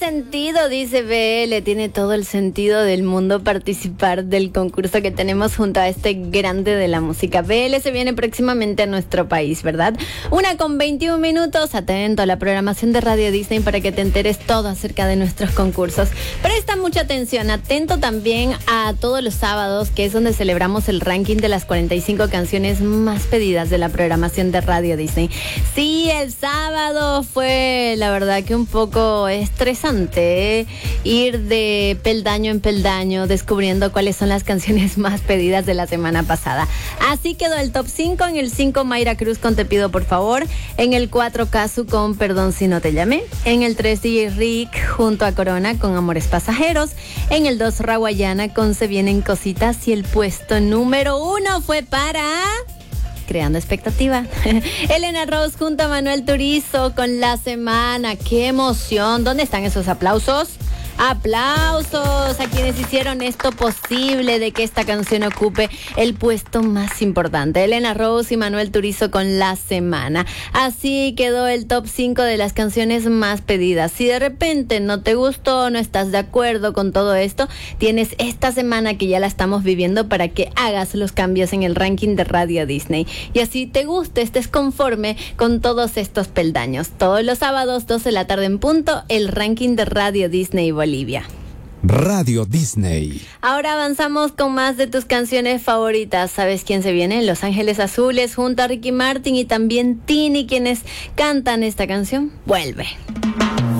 sentido, dice BL, tiene todo el sentido del mundo participar del concurso que tenemos junto a este grande de la música. BL se viene próximamente a nuestro país, ¿verdad? 1:21, atento a la programación de Radio Disney para que te enteres todo acerca de nuestros concursos. Presta mucha atención, atento también a todos los sábados, que es donde celebramos el ranking de las 45 canciones más pedidas de la programación de Radio Disney. Sí, el sábado fue, la verdad, que un poco estresante, ir de peldaño en peldaño descubriendo cuáles son las canciones más pedidas de la semana pasada. Así quedó el top 5. En el 5, Mayra Cruz con Te Pido Por Favor. En el 4, Casu con Perdón Si No Te Llamé. En el 3, DJ Rick junto a Corona con Amores Pasajeros. En el 2, Rawayana con Se Vienen Cositas. Y el puesto número 1 fue para... Creando expectativa. Elena Rose junto a Manuel Turizo con La Semana. ¡Qué emoción! ¿Dónde están esos aplausos? Aplausos a quienes hicieron esto posible de que esta canción ocupe el puesto más importante. Elena Rose y Manuel Turizo con La Semana. Así quedó el top 5 de las canciones más pedidas. Si de repente no te gustó, no estás de acuerdo con todo esto, tienes esta semana que ya la estamos viviendo para que hagas los cambios en el ranking de Radio Disney. Y así te guste, estés conforme con todos estos peldaños. Todos los sábados, 12 de la tarde en punto, el ranking de Radio Disney Bolivia. Radio Disney. Ahora avanzamos con más de tus canciones favoritas. ¿Sabes quién se viene? Los Ángeles Azules junto a Ricky Martin y también Tini, quienes cantan esta canción. Vuelve.